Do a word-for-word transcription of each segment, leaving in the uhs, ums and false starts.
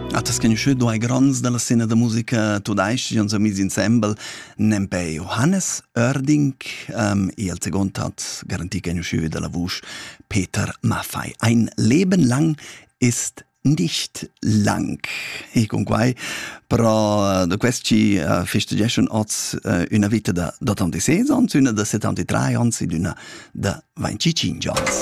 Attas conosciut due grans della scena da musica tudaisch, gions amis ensemble, nempe Johannes Oerding um, e al second hat garantie conosciut della voce Peter Maffay. Ein Leben lang ist nicht lang. E con quai, però da questi uh, festegestion oz uh, una vita da ottantasei ans, una da settantatré ans ed una da venticinque ans.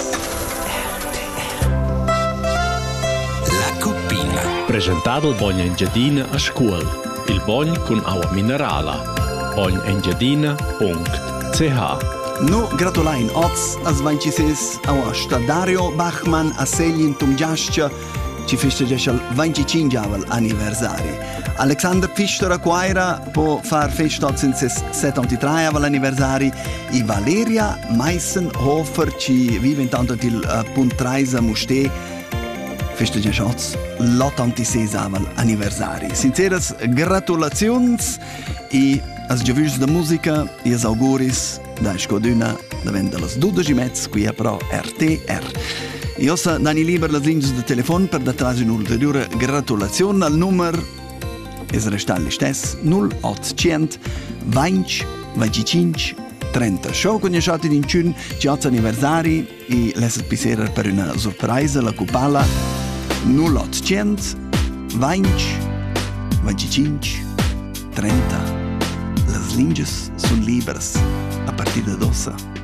Presentato il Bogna Engiadina a scuola. Il Bogn con acqua minerala. bogn engiadina punto c h. Nu gratulain oz as ventiseis a sta Dario Bachmann a Seglin Tumgiascia ci festegesce il venticinque anniversari. Alexander Pfister a Quaira può far festa in settantatré anniversari e Valeria Meisenhofer ci vive intanto il uh, Puntreisa Muste festegesce oz l'ottantasei anniversari. Sinceras gratulazions e as giovus da musica e as auguris da Scoduna da venda las dodici mezz qui a pro R T R. E ossa dani liber las linges de telefon per da trasi un'ulteriore gratulazione al numero es restalli stes null ottocento venti venticinque trenta. Show conosciati in Ciun ci otto anniversari e lesset pisera per una sorpresa la cupala null ottocento venti venticinque trenta. Las linges son libres a partir de dossa.